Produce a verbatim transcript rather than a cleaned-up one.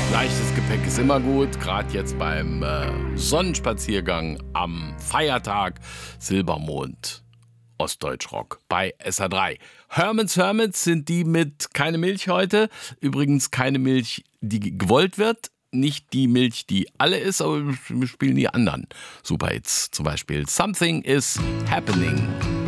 Leichtes Gepäck ist immer gut, gerade jetzt beim äh, Sonnenspaziergang am Feiertag Silbermond. Ostdeutschrock bei S R drei. Hermans Hermits sind die mit keine Milch heute. Übrigens keine Milch, die gewollt wird. Nicht die Milch, die alle ist, aber wir spielen die anderen Superhits. Zum Beispiel Something is Happening.